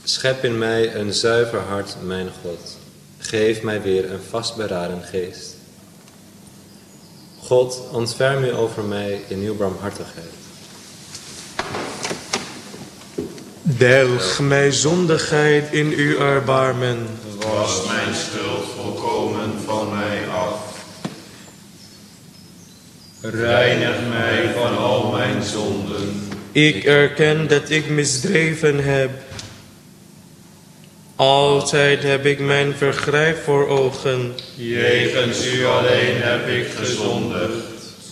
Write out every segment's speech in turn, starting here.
Schep in mij een zuiver hart, mijn God. Geef mij weer een vastberaden geest. God, ontferm u over mij in uw barmhartigheid. Delg mij zondigheid in uw erbarmen. Was mijn schuld volkomen van mij af. Reinig mij van al mijn zonden. Ik erken dat ik misdreven heb. Altijd heb ik mijn vergrijp voor ogen. Jegens u alleen heb ik gezondigd.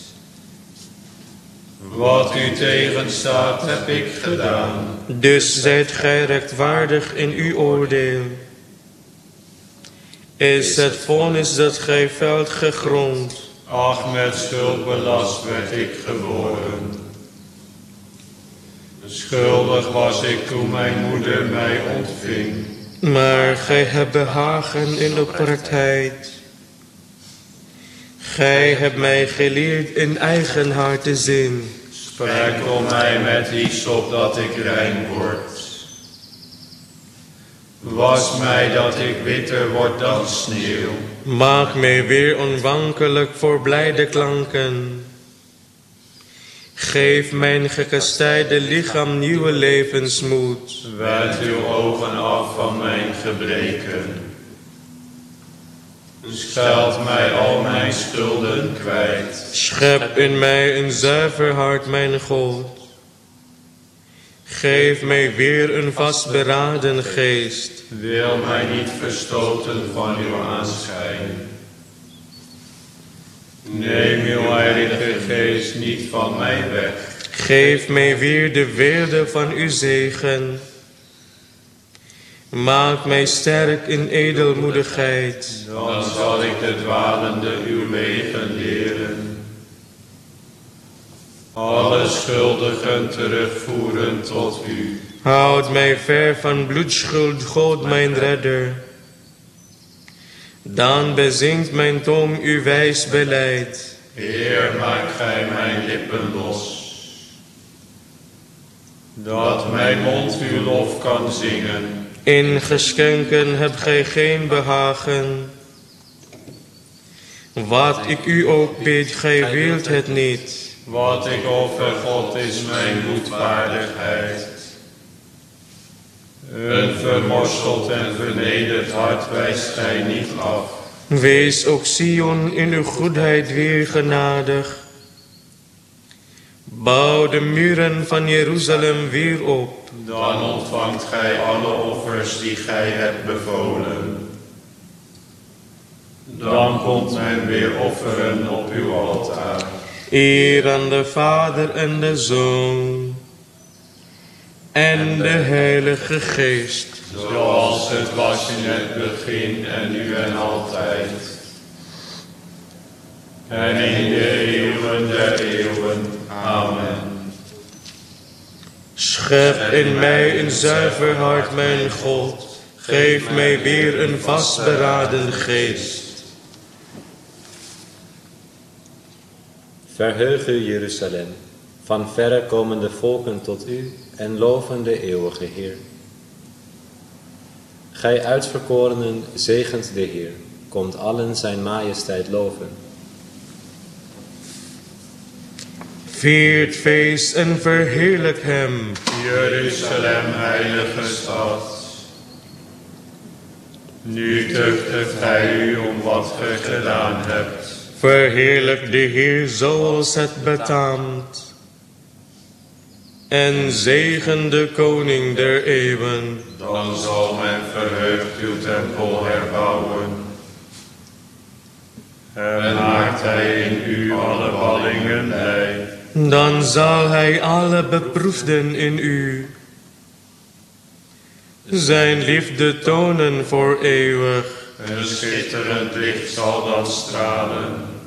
Wat u tegenstaat heb ik gedaan. Dus zijt gij rechtvaardig in uw oordeel. Is het vonnis dat gij velt gegrond. Ach, met schuld belast werd ik geboren. Schuldig was ik toen mijn moeder mij ontving. Maar gij hebt behagen in oprechtheid. Gij hebt mij geleerd in eigen hart te zin. Sprenkel mij met hyssop dat ik rein word. Was mij dat ik witter word dan sneeuw. Maak mij weer onwankelijk voor blijde klanken. Geef mijn gekastijde lichaam nieuwe levensmoed. Wend uw ogen af van mijn gebreken. Scheld mij al mijn schulden kwijt. Schep in mij een zuiver hart, mijn God. Geef mij weer een vastberaden geest. Wil mij niet verstoten van uw aanschijn. Neem uw heilige geest niet van mij weg. Geef mij weer de weelde van uw zegen. Maak mij sterk in edelmoedigheid. Dan zal ik de dwalende uw wegen leren. Alle schuldigen terugvoeren tot u. Houd mij ver van bloedschuld, God mijn redder. Dan bezingt mijn tong uw wijs beleid. Heer, maak gij mijn lippen los. Dat mijn mond uw lof kan zingen. In geschenken hebt gij geen behagen. Wat ik u ook bid, gij wilt het niet. Wat ik offer, God, is mijn boetvaardigheid. Een vermorseld en vernederd hart wijst gij niet af. Wees ook Sion in uw goedheid weer genadig. Bouw de muren van Jeruzalem weer op. Dan ontvangt gij alle offers die gij hebt bevolen. Dan komt men weer offeren op uw altaar. Eer aan de Vader en de Zoon en de Heilige Geest. Zoals het was in het begin en nu en altijd. En in de eeuwen der eeuwen. Amen. Schep in mij een zuiver hart, mijn God. Geef mij weer een vastberaden geest. Verheug u, Jeruzalem. Van verre komen de volken tot u en loven de eeuwige Heer. Gij uitverkorenen, zegent de Heer. Komt allen zijn majesteit loven. Viert feest en verheerlijk hem. Jeruzalem, heilige stad. Nu tuchtigt gij u om wat gij gedaan hebt. Verheerlijk de Heer zoals het betaamt. En zegen de koning der eeuwen. Dan zal men verheugd uw tempel herbouwen. En maakt hij in u alle ballingen blij. Dan zal hij alle beproefden in u zijn liefde tonen voor eeuwig. Een schitterend licht zal dan stralen.